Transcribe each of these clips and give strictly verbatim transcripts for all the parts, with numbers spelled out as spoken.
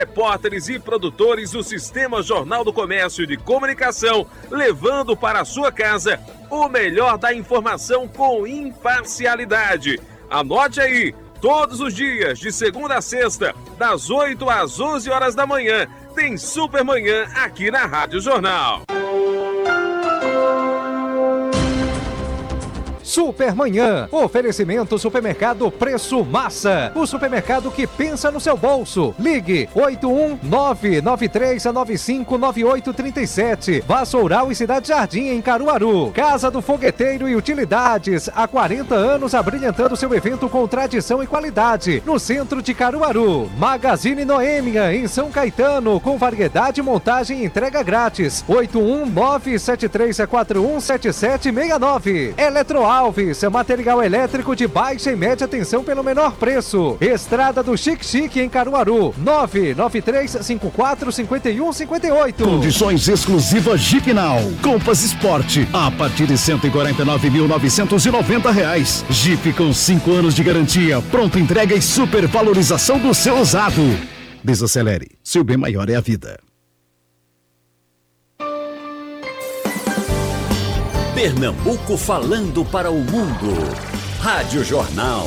Repórteres e produtores do Sistema Jornal do Comércio de Comunicação, levando para a sua casa o melhor da informação com imparcialidade. Anote aí, todos os dias, de segunda a sexta, das oito às onze horas da manhã, tem Supermanhã aqui na Rádio Jornal. Supermanhã, oferecimento Supermercado Preço Massa, o supermercado que pensa no seu bolso. Ligue oito um nove nove três nove cinco nove oito três sete, Vassoural e Cidade Jardim em Caruaru. Casa do Fogueteiro e Utilidades, há quarenta anos abrilhantando seu evento com tradição e qualidade, no centro de Caruaru. Magazine Noêmia em São Caetano, com variedade, montagem e entrega grátis. oito um nove sete três quatro um sete sete seis nove. Eletroal Alves, material elétrico de baixa e média tensão pelo menor preço. Estrada do Chique Chique em Caruaru, nove nove três cinco quatro cinco um cinco oito. Condições exclusivas Jeep Now. Compass Sport, a partir de cento e quarenta e nove mil novecentos e noventa reais. Jeep com cinco anos de garantia, pronta entrega e supervalorização do seu usado. Desacelere, seu bem maior é a vida. Pernambuco falando para o mundo. Rádio Jornal.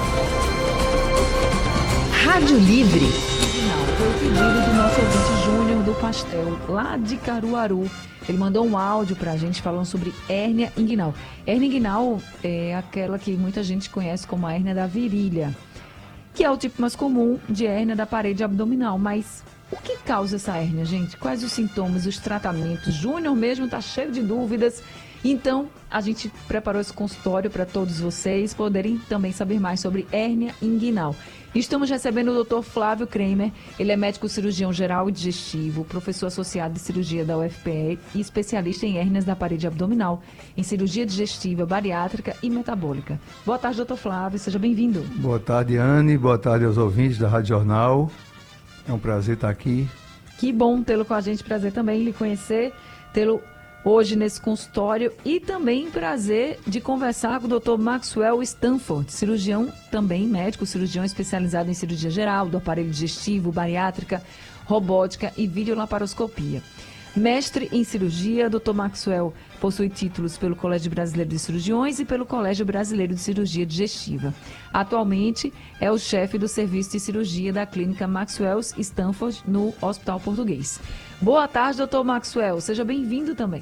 Rádio Livre. Foi o pedido do nosso ouvinte Júnior do Pastel, lá de Caruaru. Ele mandou um áudio pra gente falando sobre hérnia inguinal. Hérnia inguinal é aquela que muita gente conhece como a hérnia da virilha, que é o tipo mais comum de hérnia da parede abdominal. Mas o que causa essa hérnia, gente? Quais os sintomas, os tratamentos? Júnior mesmo tá cheio de dúvidas. Então, a gente preparou esse consultório para todos vocês poderem também saber mais sobre hérnia inguinal. Estamos recebendo o doutor Flávio Kramer. Ele é médico cirurgião geral e digestivo, professor associado de cirurgia da U F P E e especialista em hérnias da parede abdominal, em cirurgia digestiva, bariátrica e metabólica. Boa tarde, doutor Flávio. Seja bem-vindo. Boa tarde, Anne. Boa tarde aos ouvintes da Rádio Jornal. É um prazer estar aqui. Que bom tê-lo com a gente. Prazer também lhe conhecer, tê-lo hoje nesse consultório, e também prazer de conversar com o doutor Maxwell Stanford, cirurgião também, médico, cirurgião especializado em cirurgia geral, do aparelho digestivo, bariátrica, robótica e videolaparoscopia. Mestre em cirurgia, doutor Maxwell possui títulos pelo Colégio Brasileiro de Cirurgiões e pelo Colégio Brasileiro de Cirurgia Digestiva. Atualmente é o chefe do serviço de cirurgia da clínica Maxwell Stanford no Hospital Português. Boa tarde, doutor Maxwell. Seja bem-vindo também.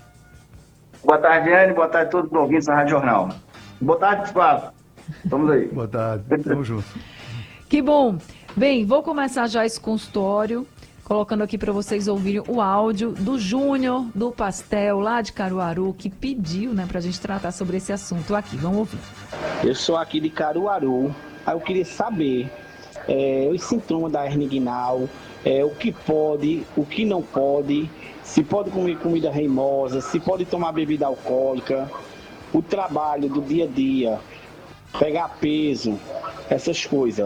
Boa tarde, Anne. Boa tarde a todos os ouvintes da Rádio Jornal. Boa tarde, Flávio. Vamos aí. Boa tarde. Tamo junto. Que bom. Bem, vou começar já esse consultório, colocando aqui para vocês ouvirem o áudio do Júnior do Pastel, lá de Caruaru, que pediu, né, para a gente tratar sobre esse assunto aqui. Vamos ouvir. Eu sou aqui de Caruaru. Aí eu queria saber é, os sintomas da hérnia inguinal, é, o que pode, o que não pode, se pode comer comida reimosa, se pode tomar bebida alcoólica, o trabalho do dia a dia, pegar peso, essas coisas.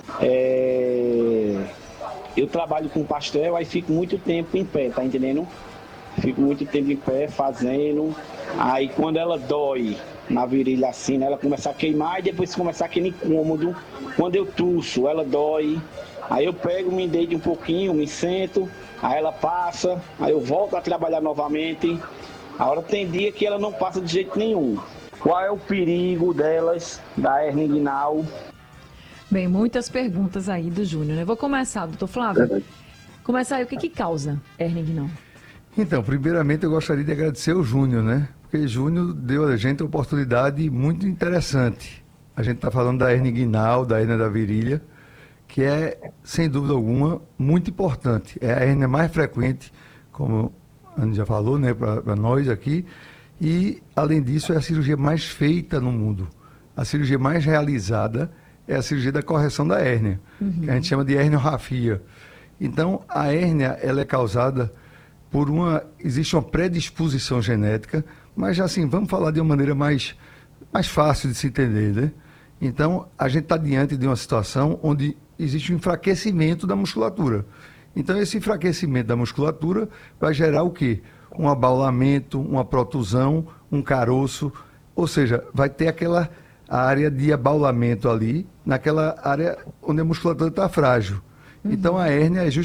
É... Eu trabalho com pastel, aí fico muito tempo em pé, tá entendendo? Fico muito tempo em pé fazendo, aí quando ela dói na virilha assim, né, ela começa a queimar e depois começa aquele incômodo. Quando eu tuço, ela dói. Aí eu pego, me deito um pouquinho, me sento, aí ela passa, aí eu volto a trabalhar novamente. A hora tem dia que ela não passa de jeito nenhum. Qual é o perigo delas, da hérnia inguinal? Bem, muitas perguntas aí do Júnior, né? Vou começar, doutor Flávio. Começar aí, o que que causa hérnia inguinal? Então, primeiramente eu gostaria de agradecer ao Júnior, né? Porque Júnior deu a gente uma oportunidade muito interessante. A gente está falando da hérnia inguinal, da hérnia da virilha, que é, sem dúvida alguma, muito importante. É a hérnia mais frequente, como a Ana já falou, né, para nós aqui. E, além disso, é a cirurgia mais feita no mundo. A cirurgia mais realizada é a cirurgia da correção da hérnia, uhum. que a gente chama de herniorrafia. Então, a hérnia, ela é causada por uma... Existe uma predisposição genética, mas, assim, vamos falar de uma maneira mais, mais fácil de se entender, né? Então, a gente está diante de uma situação onde existe um enfraquecimento da musculatura. Então, esse enfraquecimento da musculatura vai gerar o quê? Um abaulamento, uma protusão, um caroço, ou seja, vai ter aquela área de abaulamento ali, naquela área onde a musculatura está frágil. Então a hérnia é